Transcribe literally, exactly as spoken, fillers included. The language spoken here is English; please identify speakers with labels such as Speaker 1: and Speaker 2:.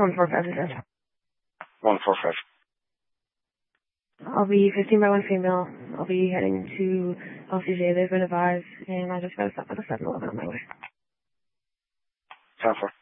Speaker 1: one four five, is it?
Speaker 2: one four five.
Speaker 1: I'll be fifteen by one female. I'll be heading to L C J. They've been advised, and I just gotta stop at the seven eleven on my way.
Speaker 2: ten four.